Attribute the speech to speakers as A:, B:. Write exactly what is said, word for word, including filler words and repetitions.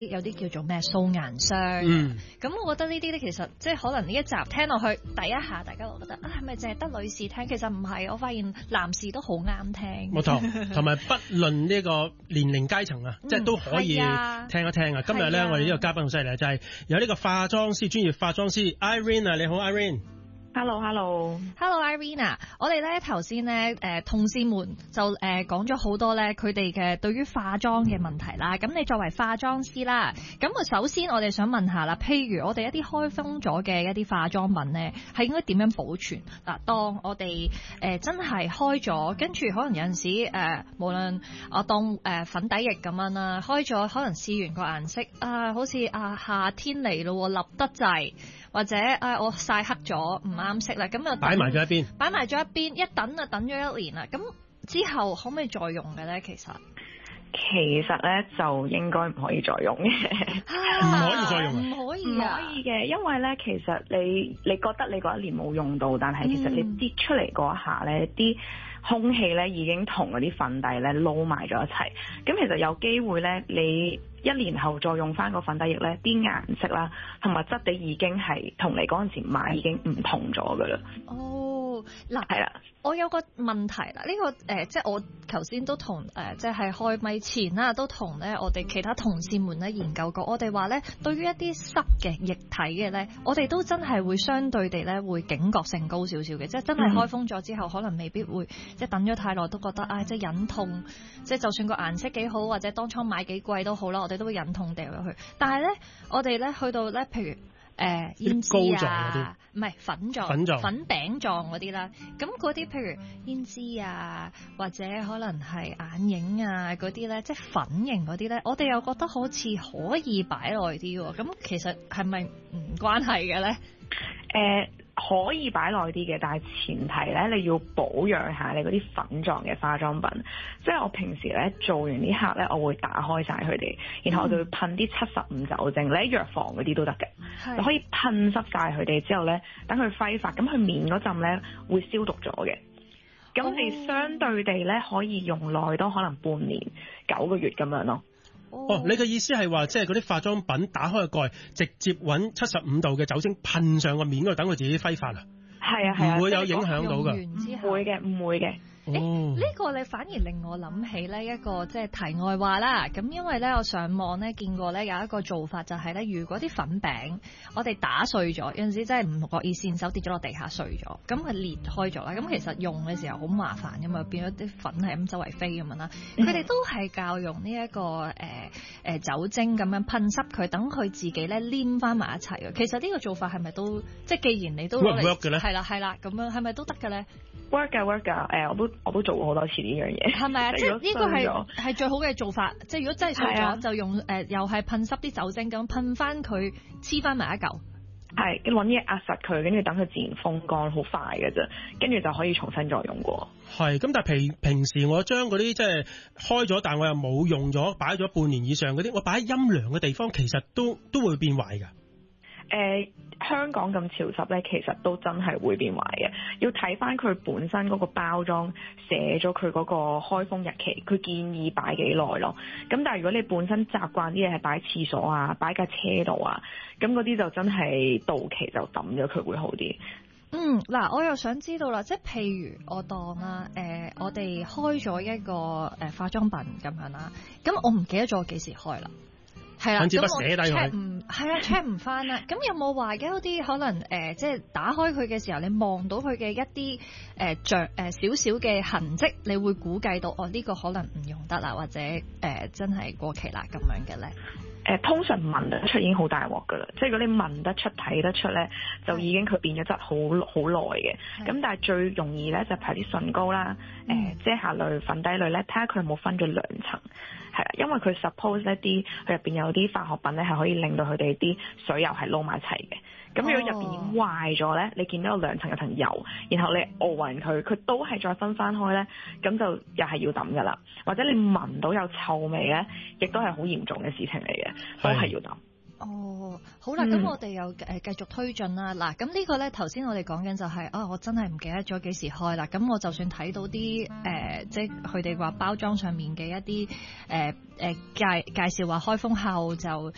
A: 有啲叫做咩素顏霜。
B: 嗯，
A: 咁我覺得呢啲咧，其實即係可能呢一集聽落去第一下，大家會覺得啊，係咪淨係得女士聽？其實唔係，我發現男士都好啱聽。
B: 冇錯，同埋不論呢個年齡階層啊，即係都可以聽一聽啊。今日咧，我哋呢個嘉賓好犀利，就係有呢個化妝師，專業化妝師 Irene 啊，你好 Irene。
A: Hello，Hello，Hello，Irene。我哋咧頭先咧誒同事們就誒講咗好多咧佢哋嘅對於化妝嘅問題啦。咁你作為化妝師啦，咁我首先我哋想問下啦，譬如我哋一啲開封咗嘅一啲化妝品咧，係應該點樣保存？嗱，當我哋誒、呃、真係開咗，跟住可能有陣時誒、呃，無論我當誒、呃、粉底液咁樣啦，開咗可能試完個顏色啊，好似啊夏天嚟咯，立得滯。或者誒、哎、我曬黑咗唔啱色啦，咁就
B: 擺埋咗一邊，
A: 擺埋咗一邊，一等就等咗一年啦。咁之後可唔可以再用嘅咧？其實
C: 其實咧就應該唔可以再用嘅，
B: 唔可以再用，
A: 唔可以唔、啊、
C: 可以嘅，因為咧其實你你覺得你嗰一年冇用到，但係其實你擠出嚟嗰一下咧，啲、嗯、空氣咧已經同嗰啲粉底咧撈埋咗一齊，咁其實有機會咧你一年後再用翻個粉底液咧，啲顏色啦同埋質地已經係同你嗰陣時買已經唔同咗噶啦。
A: 哦，嗱，
C: 係啦，
A: 我有個問題啦，呢、這個誒、呃，即係我頭先都同誒、呃，即係開咪前啦，都同咧我哋其他同事們咧研究過，我哋話咧對於一啲濕嘅液體嘅咧，我哋都真係會相對地咧會警覺性高少少嘅，即係真係開封咗之後，可能未必會即係等咗太耐都覺得啊、哎，即係忍痛，即係就算個顏色幾好或者當初買幾貴都好啦，我哋都會忍痛掉入去。但係咧，我哋咧去到咧，譬如誒胭脂啊，唔係粉狀、粉狀、粉餅狀嗰啲啦，咁嗰啲譬如胭脂啊，或者可能係眼影啊嗰啲咧，即係粉型嗰啲咧，我哋又覺得好似可以擺耐啲喎。咁其實係咪唔關係嘅咧？
C: 誒、呃。可以擺耐啲嘅，但係前提咧，你要保養下你嗰啲粉狀嘅化妝品。即係我平時咧做完啲客咧，我會打開晒佢哋，然後我就會噴啲七十五酒精，你喺藥房嗰啲都得嘅，就可以噴濕晒佢哋之後咧，等佢揮發，咁佢面嗰陣咧會消毒咗嘅。咁你相對地咧可以用耐多可能半年、九個月咁樣咯。
B: 哦，你嘅意思係話，即係嗰啲化妝品打開個蓋，直接揾七十五度嘅酒精噴上個面嗰度，等佢自己揮發啊？
C: 係啊係啊，
B: 唔會有影響到㗎？
C: 唔會嘅，唔會嘅。
A: 誒、欸，呢、這個你反而令我諗起呢一個即係題外話啦。咁因為咧，我上網咧見過咧有一個做法就係咧，如果啲粉餅我哋打碎咗，有陣時真係唔覺意線手跌咗落地下碎咗，咁佢裂開咗啦。咁其實用嘅時候好麻煩㗎嘛，變咗啲粉係咁周圍飛咁樣啦。佢哋都係教用呢、這、一個誒誒、呃、酒精咁樣噴濕佢，等佢自己咧黏翻埋一齊嘅。其實呢個做法係咪都即係既然你都
B: work 嘅咧？
A: 係啦係啦，咁樣係咪都得嘅咧？
C: work 㗎 work 㗎，誒我都我都做過好多次呢樣嘢，
A: 係咪啊？即係呢個係係最好嘅做法。即係如果真係碎咗，就用誒、呃、又係噴濕啲酒精咁噴翻佢，黐翻埋一嚿。
C: 係，跟住揾嘢壓實佢，跟住等佢自然風乾，好快嘅啫。跟住就可以重新再用過。係，
B: 咁但係平平時我將嗰啲即係開咗，但我又冇用咗，擺咗半年以上嗰啲，我擺喺陰涼嘅地方，其實都都會變壞㗎。
C: 誒、呃、香港咁潮濕咧，其實都真係會變壞嘅。要睇翻佢本身嗰個包裝寫咗佢嗰個開封日期，佢建議擺幾耐咯。咁但係如果你本身習慣啲嘢係擺廁所啊、擺架車度啊，咁嗰啲就真係到期就抌咗佢會好啲。
A: 嗯，嗱，我又想知道啦，即係譬如我當啦，誒、呃，我哋開咗一個誒、呃、化妝品咁樣啦，咁我唔記得咗我幾時開啦。係啦，咁我 check 唔係啊 check 唔翻啦。咁有冇話嘅有啲可能誒、呃，即係打開佢嘅時候，你望到佢嘅一啲誒著誒少少嘅痕跡，你會估計到哦呢、呢個可能唔用得啦，或者誒、呃、真係過期啦咁樣嘅咧？
C: 誒、呃、通常聞得出已經好大鑊㗎啦，即係如果你聞得出睇得出咧，就已經佢變咗質好好耐嘅。咁但係最容易咧就係啲唇膏啦、誒、呃、遮瑕類、粉底類咧，睇下佢有冇分咗兩層，係啦，因為佢 suppose 一啲佢入邊有啲化學品咧係可以令到佢哋啲水油係撈埋一齊嘅。咁如果入邊已經壞咗咧，你見到有兩層有層油，然後你熬勻佢，佢都係再分翻開咧，咁就又係要抌噶啦。或者你聞到有臭味咧，亦都係好嚴重嘅事情嚟嘅，都係要抌。
A: 哦，好啦，咁、嗯、我哋又誒繼續推進啦。嗱，咁呢個咧頭先我哋講緊就係、是、啊，我真係唔記得咗幾時開啦。咁我就算睇到啲誒、呃，即係佢哋話包裝上面嘅一啲誒誒介介紹話開封後就